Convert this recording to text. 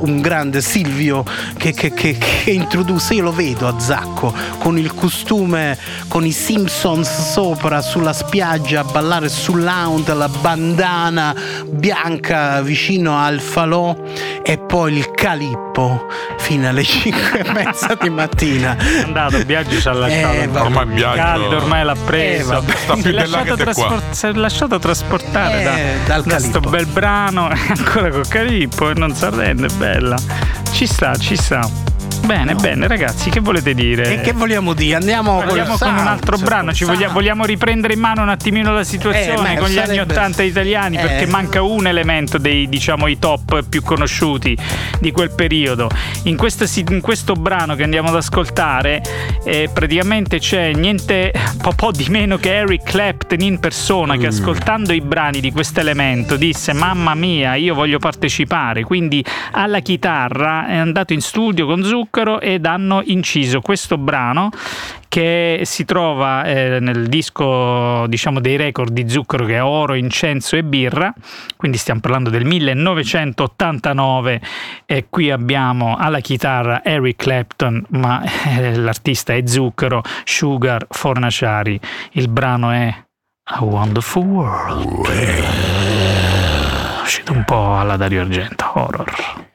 un grande Silvio che introdusse, io lo vedo a Zacco con il costume, con i Simpsons sopra sulla spiaggia a ballare sull'hound, la bandana bianca vicino al falò e poi il calippo fino alle 5:30 di mattina. È andato, Biaggi ci ha lasciato. Ormai Biaggi Caldo, ormai l'ha preso. sta più della che te qua. Si è lasciato trasportare dal da sto Calippo. bel brano, ancora col Calippo e non si arrende, bella. Ci sta. Bene, bene, ragazzi, che volete dire? E che vogliamo dire? Andiamo con un altro brano. Vogliamo riprendere in mano un attimino la situazione con gli anni 80 italiani, perché manca un elemento dei, diciamo, i top più conosciuti di quel periodo. In questo brano che andiamo ad ascoltare praticamente c'è niente po' di meno che Eric Clapton in persona, che ascoltando i brani di questo elemento disse: mamma mia, io voglio partecipare. Quindi alla chitarra è andato in studio con Zucchero ed hanno inciso questo brano che si trova nel disco, diciamo, dei record di Zucchero, che è Oro, Incenso e Birra, quindi stiamo parlando del 1989, e qui abbiamo alla chitarra Eric Clapton, ma l'artista è Zucchero, Sugar Fornaciari. Il brano è A Wonderful World, uscito un po' alla Dario Argento, horror.